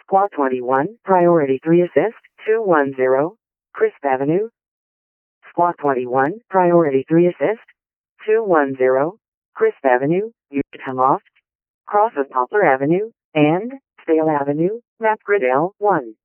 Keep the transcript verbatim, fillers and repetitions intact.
Squawk twenty-one, Priority three Assist, two one zero, Crisp Avenue. Squawk twenty-one, Priority three Assist, two one zero, Crisp Avenue, Utah Loft, cross of Poplar Avenue, and Stale Avenue, Map Grid L one.